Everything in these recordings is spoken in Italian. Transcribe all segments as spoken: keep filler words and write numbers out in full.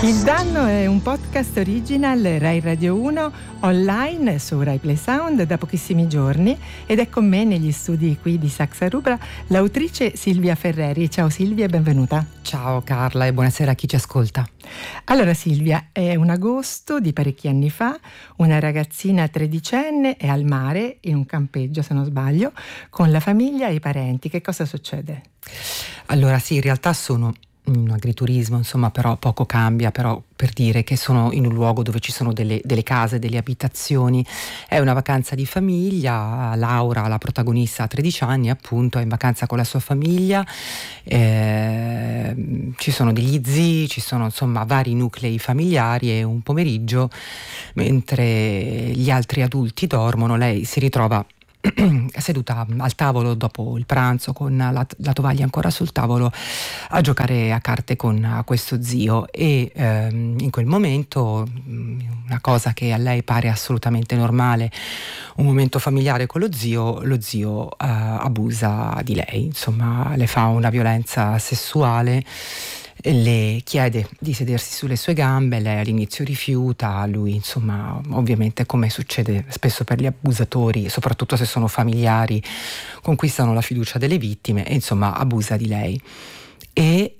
Il Danno è un podcast original Rai Radio uno, online su Rai Play Sound da pochissimi giorni, ed è con me negli studi qui di Saxa Rubra l'autrice Silvia Ferreri. Ciao Silvia e benvenuta. Ciao Carla e buonasera a chi ci ascolta. Allora Silvia, è un agosto di parecchi anni fa, una ragazzina tredicenne è al mare, in un campeggio se non sbaglio, con la famiglia e i parenti. Che cosa succede? Allora sì, in realtà sono un agriturismo, insomma, però poco cambia, però per dire che sono in un luogo dove ci sono delle, delle case, delle abitazioni. È una vacanza di famiglia. Laura, la protagonista, ha tredici anni, appunto, è in vacanza con la sua famiglia, eh, ci sono degli zii, ci sono insomma vari nuclei familiari, e un pomeriggio, mentre gli altri adulti dormono, lei si ritrova seduta al tavolo dopo il pranzo con la, la tovaglia ancora sul tavolo a giocare a carte con questo zio, e ehm, in quel momento una cosa che a lei pare assolutamente normale, un momento familiare con lo zio, lo zio eh, abusa di lei, insomma le fa una violenza sessuale, le chiede di sedersi sulle sue gambe, lei all'inizio rifiuta, lui insomma ovviamente, come succede spesso per gli abusatori, soprattutto se sono familiari, conquistano la fiducia delle vittime e insomma abusa di lei. E,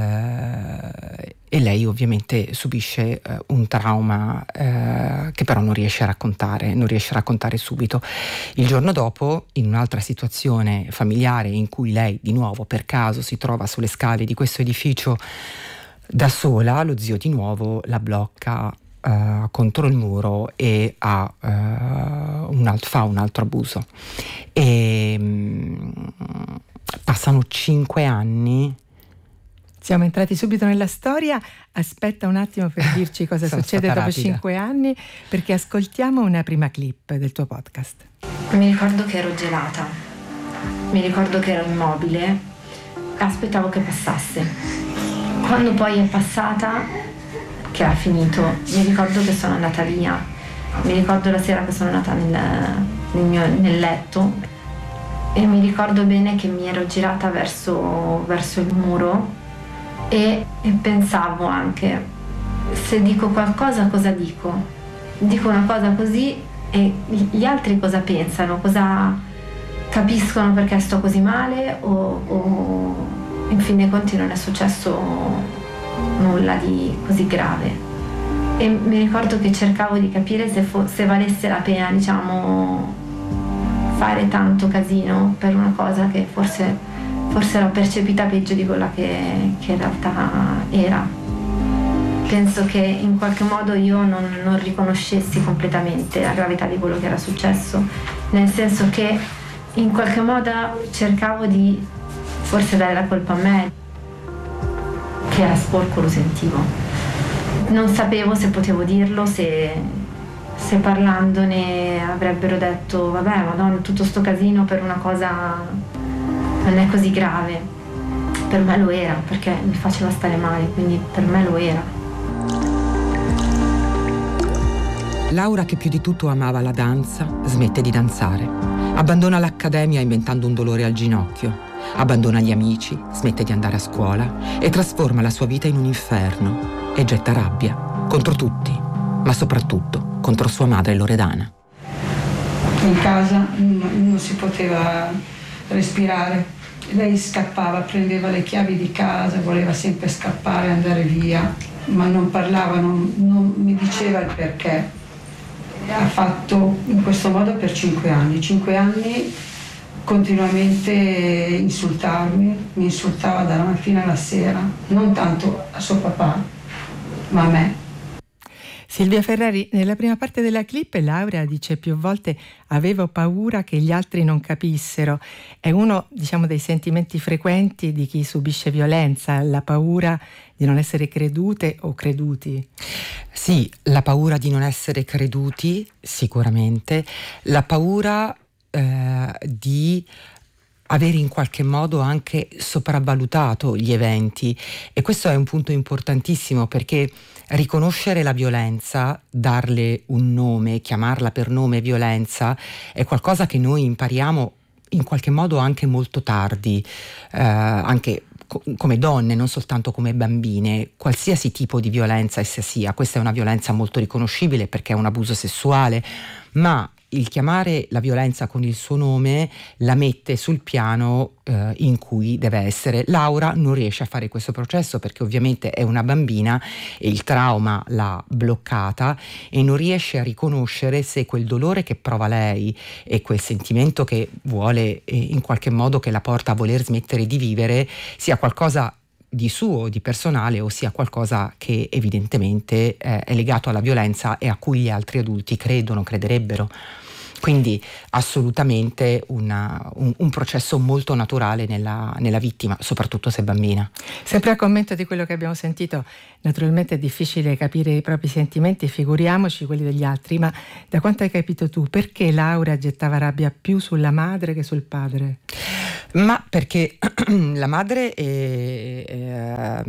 eh, e lei ovviamente subisce eh, un trauma eh, che però non riesce a raccontare, non riesce a raccontare subito. Il giorno dopo, in un'altra situazione familiare in cui lei di nuovo per caso si trova sulle scale di questo edificio da sola, lo zio di nuovo la blocca Uh, contro il muro e ha, uh, un alt- fa un altro abuso. E um, passano cinque anni. Siamo entrati subito nella storia. Aspetta un attimo per dirci cosa succede dopo rapida. cinque anni, perché ascoltiamo una prima clip del tuo podcast. Mi ricordo che ero gelata, mi ricordo che ero immobile e aspettavo che passasse. Quando poi è passata, che ha finito, mi ricordo che sono andata via, mi ricordo la sera che sono andata nel, nel, mio, nel letto, e mi ricordo bene che mi ero girata verso, verso il muro e, e pensavo anche, se dico qualcosa cosa dico? Dico una cosa così e gli altri cosa pensano? Cosa capiscono perché sto così male? O, o in fin dei conti non è successo nulla di così grave. E mi ricordo che cercavo di capire se, fo- se valesse la pena, diciamo, fare tanto casino per una cosa che forse, forse era percepita peggio di quella che, che in realtà era. Penso che in qualche modo io non, non riconoscessi completamente la gravità di quello che era successo, nel senso che in qualche modo cercavo di forse dare la colpa a me, che era sporco, lo sentivo. Non sapevo se potevo dirlo, se, se parlandone avrebbero detto vabbè, madonna, tutto sto casino per una cosa non è così grave. Per me lo era, perché mi faceva stare male, quindi per me lo era. Laura, che più di tutto amava la danza, smette di danzare. Abbandona l'accademia inventando un dolore al ginocchio. Abbandona gli amici, smette di andare a scuola e trasforma la sua vita in un inferno, e getta rabbia contro tutti, ma soprattutto contro sua madre Loredana. In casa non si poteva respirare, lei scappava, prendeva le chiavi di casa, voleva sempre scappare, andare via, ma non parlava, non, non mi diceva il perché. Ha fatto in questo modo per cinque anni, cinque anni continuamente insultarmi, mi insultava dalla mattina alla sera, non tanto a suo papà, ma a me. Silvia Ferreri, nella prima parte della clip Laura dice più volte avevo paura che gli altri non capissero. È uno, diciamo, dei sentimenti frequenti di chi subisce violenza, la paura di non essere credute o creduti. Sì, la paura di non essere creduti, sicuramente, la paura eh, di avere in qualche modo anche sopravvalutato gli eventi, e questo è un punto importantissimo, perché riconoscere la violenza, darle un nome, chiamarla per nome violenza, è qualcosa che noi impariamo in qualche modo anche molto tardi, eh, anche co- come donne, non soltanto come bambine, qualsiasi tipo di violenza essa sia. Questa è una violenza molto riconoscibile perché è un abuso sessuale, ma il chiamare la violenza con il suo nome la mette sul piano eh, in cui deve essere. Laura non riesce a fare questo processo perché ovviamente è una bambina e il trauma l'ha bloccata e non riesce a riconoscere se quel dolore che prova lei e quel sentimento che vuole eh, in qualche modo che la porta a voler smettere di vivere sia qualcosa di suo, di personale, o sia qualcosa che evidentemente eh, è legato alla violenza e a cui gli altri adulti credono, crederebbero. Quindi assolutamente una, un, un processo molto naturale nella, nella vittima, soprattutto se bambina. Sempre a commento di quello che abbiamo sentito, naturalmente è difficile capire i propri sentimenti, figuriamoci quelli degli altri, ma da quanto hai capito tu, perché Laura gettava rabbia più sulla madre che sul padre? Ma perché la madre è, è,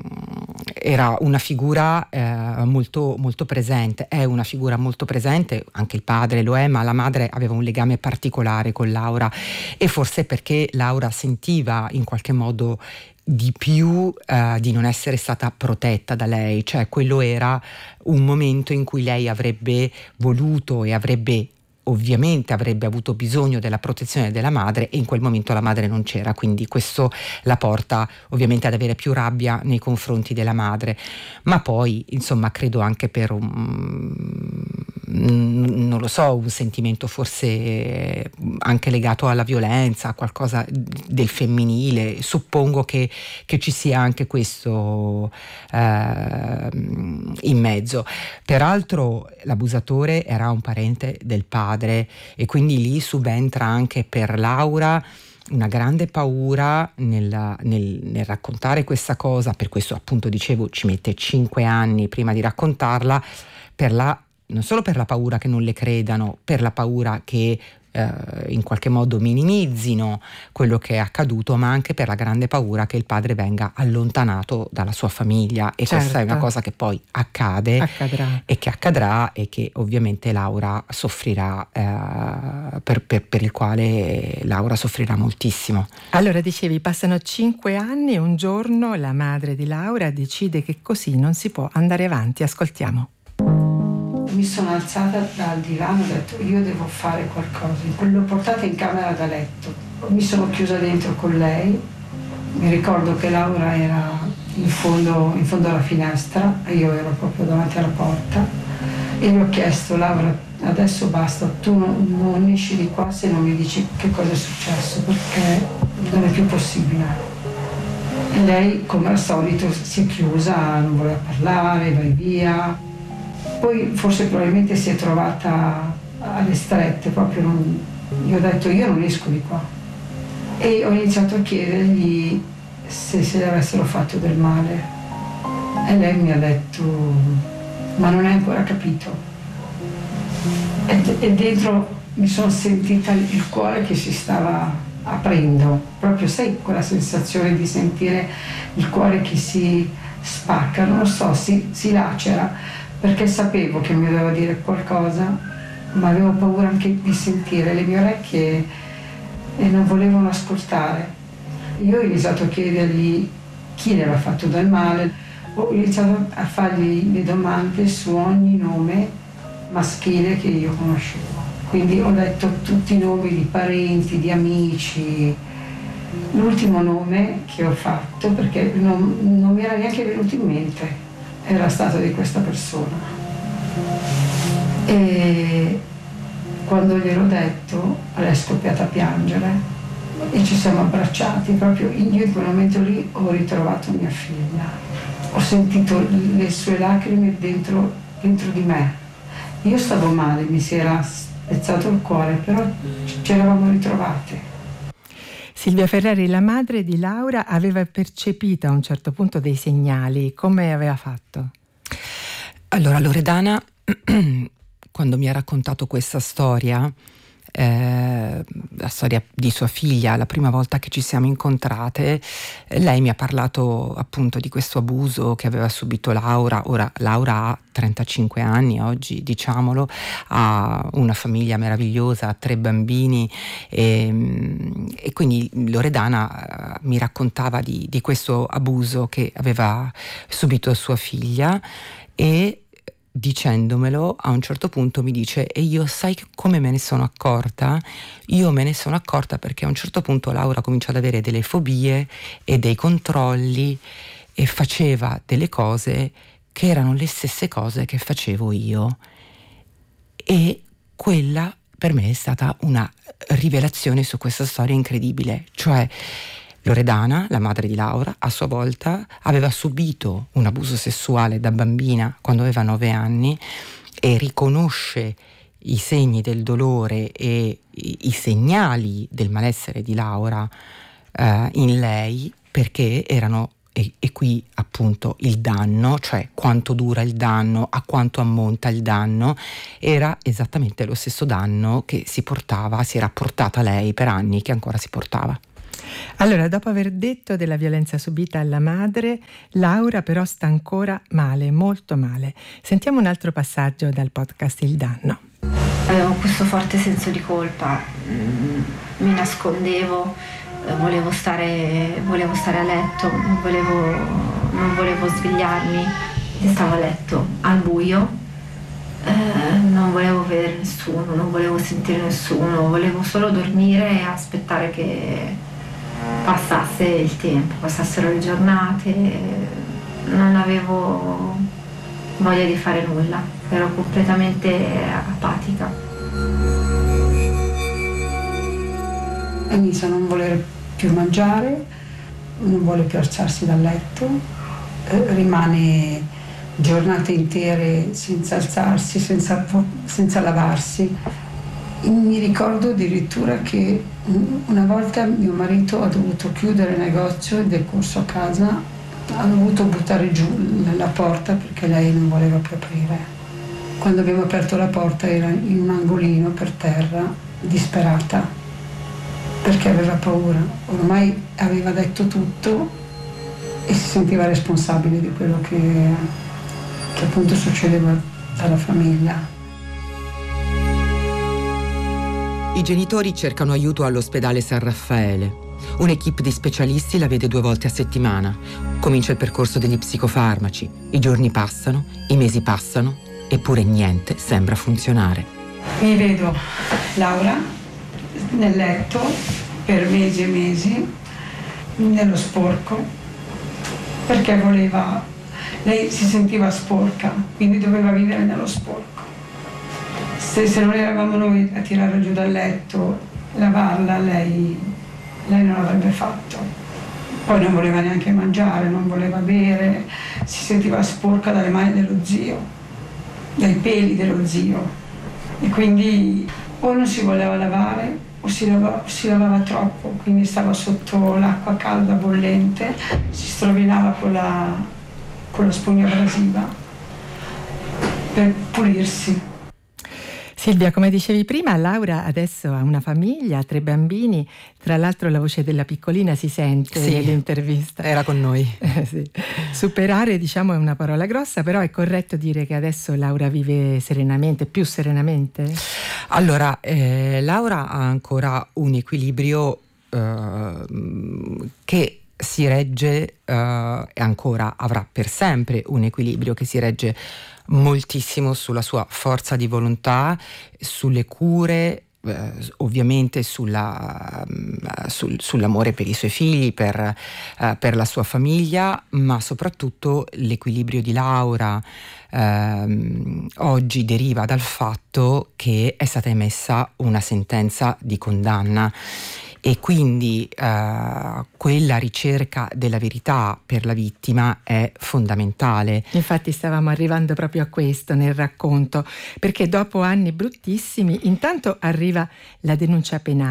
era una figura eh, molto, molto presente, è una figura molto presente, anche il padre lo è, ma la madre aveva un legame particolare con Laura e forse perché Laura sentiva in qualche modo di più eh, di non essere stata protetta da lei, cioè quello era un momento in cui lei avrebbe voluto e avrebbe ovviamente avrebbe avuto bisogno della protezione della madre e in quel momento la madre non c'era, quindi questo la porta ovviamente ad avere più rabbia nei confronti della madre, ma poi insomma credo anche per un, non lo so, un sentimento forse anche legato alla violenza, a qualcosa del femminile, suppongo che, che ci sia anche questo eh, in mezzo. Peraltro l'abusatore era un parente del padre e quindi lì subentra anche per Laura una grande paura nel, nel, nel raccontare questa cosa, per questo appunto dicevo ci mette cinque anni prima di raccontarla, per la, non solo per la paura che non le credano, per la paura che eh, in qualche modo minimizzino quello che è accaduto, ma anche per la grande paura che il padre venga allontanato dalla sua famiglia e certo. Questa è una cosa che poi accade accadrà. e che accadrà e che ovviamente Laura soffrirà eh, per, per, per il quale Laura soffrirà moltissimo. Allora dicevi, passano cinque anni e un giorno la madre di Laura decide che così non si può andare avanti. Ascoltiamo. Mi sono alzata dal divano e ho detto io devo fare qualcosa. L'ho portata in camera da letto, mi sono chiusa dentro con lei, mi ricordo che Laura era in fondo, in fondo alla finestra e io ero proprio davanti alla porta e gli ho chiesto Laura adesso basta, tu non, non esci di qua se non mi dici che cosa è successo perché non è più possibile. E lei come al solito si è chiusa, non voleva parlare, vai via. Poi forse probabilmente si è trovata alle strette, proprio non, gli ho detto io non esco di qua e ho iniziato a chiedergli se se le avessero fatto del male e lei mi ha detto ma non hai ancora capito e, e dentro mi sono sentita il cuore che si stava aprendo, proprio sai quella sensazione di sentire il cuore che si spacca, non lo so, si, si lacera perché sapevo che mi doveva dire qualcosa, ma avevo paura anche di sentire, le mie orecchie e non volevano ascoltare. Io ho iniziato a chiedergli chi le aveva fatto del male, ho iniziato a fargli le domande su ogni nome maschile che io conoscevo. Quindi ho detto tutti i nomi di parenti, di amici. L'ultimo nome che ho fatto, perché non, non mi era neanche venuto in mente, era stato di questa persona e quando gliel'ho detto lei è scoppiata a piangere e ci siamo abbracciati proprio. Io in quel momento lì ho ritrovato mia figlia, ho sentito le sue lacrime dentro, dentro di me. Io stavo male, mi si era spezzato il cuore, però ci eravamo ritrovate. Silvia Ferrari, la madre di Laura, aveva percepito a un certo punto dei segnali. Come aveva fatto? Allora, Loredana, quando mi ha raccontato questa storia, eh, la storia di sua figlia. La prima volta che ci siamo incontrate, lei mi ha parlato appunto di questo abuso che aveva subito Laura. Ora Laura ha trentacinque anni oggi, diciamolo, ha una famiglia meravigliosa, ha tre bambini e, e quindi Loredana mi raccontava di, di questo abuso che aveva subito sua figlia, e dicendomelo a un certo punto mi dice: e io sai come me ne sono accorta? Io me ne sono accorta perché a un certo punto Laura cominciò ad avere delle fobie e dei controlli e faceva delle cose che erano le stesse cose che facevo io, e quella per me è stata una rivelazione su questa storia incredibile. Cioè Loredana, la madre di Laura, a sua volta aveva subito un abuso sessuale da bambina quando aveva nove anni e riconosce i segni del dolore e i, i segnali del malessere di Laura eh, in lei, perché erano E, e qui appunto il danno, cioè quanto dura il danno, a quanto ammonta il danno, era esattamente lo stesso danno che si portava, si era portata lei per anni, che ancora si portava. Allora, dopo aver detto della violenza subita alla madre, Laura però sta ancora male, molto male. Sentiamo un altro passaggio dal podcast Il danno. Avevo questo forte senso di colpa, mi nascondevo. Volevo stare, volevo stare a letto, non volevo, non volevo svegliarmi, stavo a letto al buio, eh, non volevo vedere nessuno, non volevo sentire nessuno, volevo solo dormire e aspettare che passasse il tempo, passassero le giornate. Non avevo voglia di fare nulla, ero completamente apatica. Inizia a non voler più mangiare, non vuole più alzarsi dal letto, eh, rimane giornate intere senza alzarsi, senza, senza lavarsi. Mi ricordo addirittura che una volta mio marito ha dovuto chiudere il negozio ed è corso a casa, ha dovuto buttare giù la porta perché lei non voleva più aprire. Quando abbiamo aperto la porta era in un angolino per terra, disperata, perché aveva paura, ormai aveva detto tutto e si sentiva responsabile di quello che, che appunto succedeva alla famiglia. I genitori cercano aiuto all'ospedale San Raffaele. Un'equipe di specialisti la vede due volte a settimana. Comincia il percorso degli psicofarmaci. I giorni passano, i mesi passano, eppure niente sembra funzionare. Mi vedo Laura nel letto per mesi e mesi, nello sporco, perché voleva, lei si sentiva sporca, quindi doveva vivere nello sporco. Se, se non eravamo noi a tirarla giù dal letto, lavarla, lei, lei non l'avrebbe fatto. Poi non voleva neanche mangiare, non voleva bere, si sentiva sporca dalle mani dello zio, dai peli dello zio, e quindi o non si voleva lavare o si lavava, si lavava troppo, quindi stava sotto l'acqua calda bollente, si strofinava con la, con la spugna abrasiva per pulirsi. Silvia, come dicevi prima, Laura adesso ha una famiglia, ha tre bambini, tra l'altro la voce della piccolina si sente sì, nell'intervista. Era con noi. Eh, sì. Superare, diciamo, è una parola grossa, però è corretto dire che adesso Laura vive serenamente, più serenamente? Allora, eh, Laura ha ancora un equilibrio eh, che si regge eh, e ancora avrà per sempre un equilibrio che si regge moltissimo sulla sua forza di volontà, sulle cure, eh, ovviamente sulla, uh, sul, sull'amore per i suoi figli, per, uh, per la sua famiglia, ma soprattutto l'equilibrio di Laura uh, oggi deriva dal fatto che è stata emessa una sentenza di condanna. E quindi uh, quella ricerca della verità per la vittima è fondamentale. Infatti stavamo arrivando proprio a questo nel racconto, perché dopo anni bruttissimi intanto arriva la denuncia penale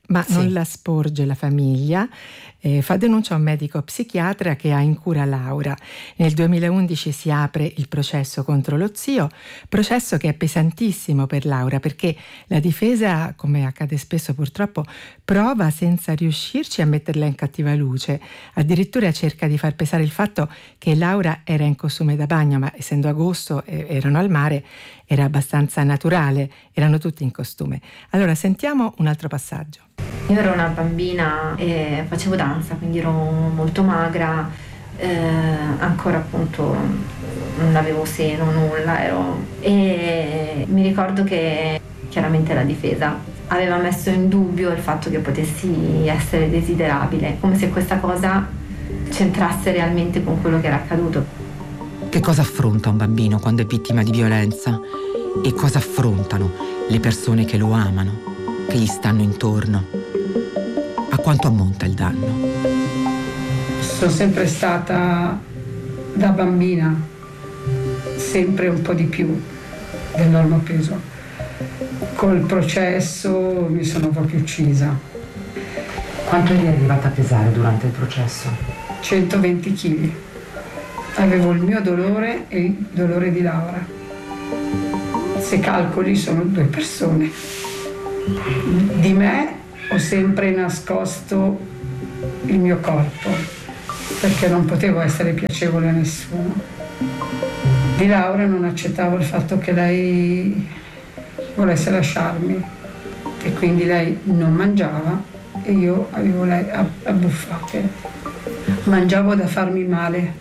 ma sì. non la sporge la famiglia. Eh, fa denuncia a un medico psichiatra che ha in cura Laura. Nel duemilaundici si apre il processo contro lo zio, processo che è pesantissimo per Laura, perché la difesa, come accade spesso purtroppo, prova senza riuscirci a metterla in cattiva luce. Addirittura cerca di far pesare il fatto che Laura era in costume da bagno, ma essendo agosto e erano al mare, era abbastanza naturale, erano tutti in costume. Allora sentiamo un altro passaggio. Io ero una bambina e facevo danza, quindi ero molto magra, eh, ancora appunto non avevo seno, nulla, ero... e mi ricordo che chiaramente la difesa aveva messo in dubbio il fatto che potessi essere desiderabile, come se questa cosa c'entrasse realmente con quello che era accaduto. Che cosa affronta un bambino quando è vittima di violenza? E cosa affrontano le persone che lo amano, che gli stanno intorno? A quanto ammonta il danno? Sono sempre stata, da bambina, sempre un po' di più del normo peso. Col processo mi sono proprio uccisa. Quanto eri arrivata a pesare durante il processo? centoventi chili. Avevo il mio dolore e il dolore di Laura. Se calcoli sono due persone. Di me ho sempre nascosto il mio corpo, perché non potevo essere piacevole a nessuno. Di Laura non accettavo il fatto che lei volesse lasciarmi, e quindi lei non mangiava e io avevo lei a, a buffate. Mangiavo da farmi male.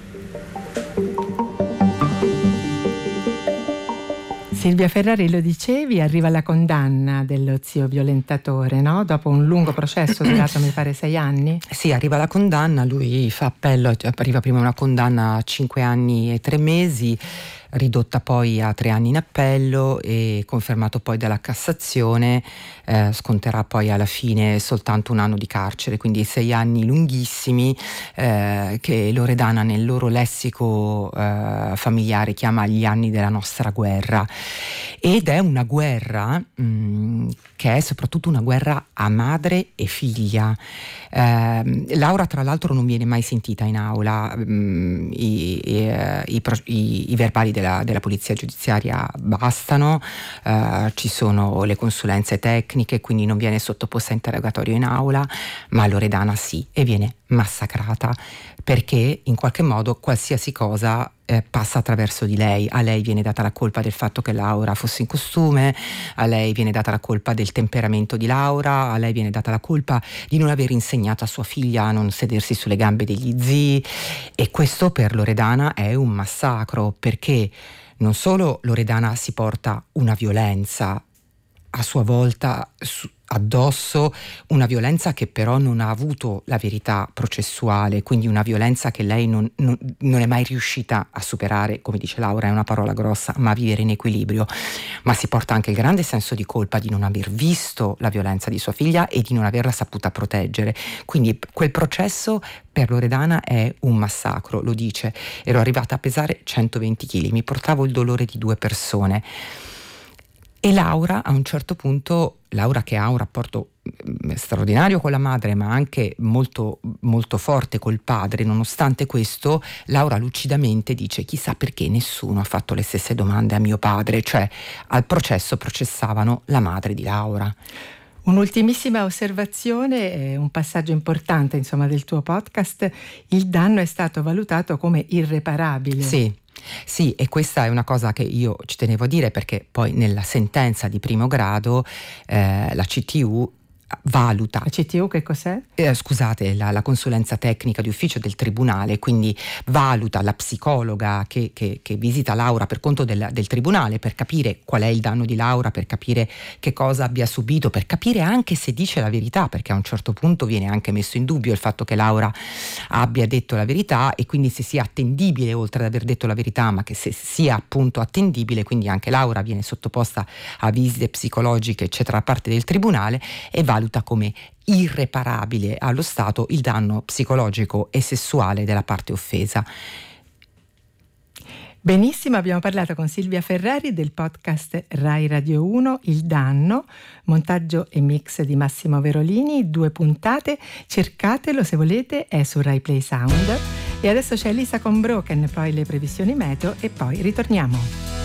Silvia Ferrari, lo dicevi, arriva la condanna dello zio violentatore, no? Dopo un lungo processo durato mi pare sei anni. Sì, arriva la condanna, lui fa appello, arriva prima una condanna a cinque anni e tre mesi, ridotta poi a tre anni in appello e confermato poi dalla Cassazione, eh, sconterà poi alla fine soltanto un anno di carcere, quindi sei anni lunghissimi eh, che Loredana nel loro lessico eh, familiare chiama gli anni della nostra guerra, ed è una guerra mh, che è soprattutto una guerra a madre e figlia. Eh, Laura tra l'altro non viene mai sentita in aula, mh, i, i, i, i, i verbali della, della polizia giudiziaria bastano, eh, ci sono le consulenze tecniche, quindi non viene sottoposta a interrogatorio in aula, ma Loredana sì, e viene massacrata perché in qualche modo qualsiasi cosa eh, passa attraverso di lei. A lei viene data la colpa del fatto che Laura fosse in costume, a lei viene data la colpa del temperamento di Laura, a lei viene data la colpa di non aver insegnato a sua figlia a non sedersi sulle gambe degli zii, e questo per Loredana è un massacro, perché non solo Loredana si porta una violenza a sua volta su, addosso, una violenza che però non ha avuto la verità processuale, quindi una violenza che lei non, non, non è mai riuscita a superare, come dice Laura, è una parola grossa, ma a vivere in equilibrio, ma si porta anche il grande senso di colpa di non aver visto la violenza di sua figlia e di non averla saputa proteggere. Quindi quel processo per Loredana è un massacro, lo dice, ero arrivata a pesare centoventi chili, mi portavo il dolore di due persone. E Laura a un certo punto, Laura che ha un rapporto straordinario con la madre ma anche molto, molto forte col padre, nonostante questo Laura lucidamente dice: chissà perché nessuno ha fatto le stesse domande a mio padre, cioè al processo processavano la madre di Laura. Un'ultimissima osservazione, un passaggio importante insomma del tuo podcast: il danno è stato valutato come irreparabile. Sì. Sì, e questa è una cosa che io ci tenevo a dire, perché poi nella sentenza di primo grado eh, la C T U valuta. La C T U che cos'è? Eh, scusate, la, la consulenza tecnica di ufficio del tribunale, quindi valuta la psicologa che, che, che visita Laura per conto del, del tribunale, per capire qual è il danno di Laura, per capire che cosa abbia subito, per capire anche se dice la verità, perché a un certo punto viene anche messo in dubbio il fatto che Laura abbia detto la verità, e quindi se sia attendibile oltre ad aver detto la verità, ma che se sia appunto attendibile, quindi anche Laura viene sottoposta a visite psicologiche eccetera da parte del tribunale, e valuta come irreparabile allo Stato il danno psicologico e sessuale della parte offesa. Benissimo, abbiamo parlato con Silvia Ferrari del podcast Rai Radio uno Il Danno, montaggio e mix di Massimo Verolini, due puntate, cercatelo se volete, è su Rai Play Sound. E adesso c'è Elisa con Broken, poi le previsioni meteo e poi ritorniamo.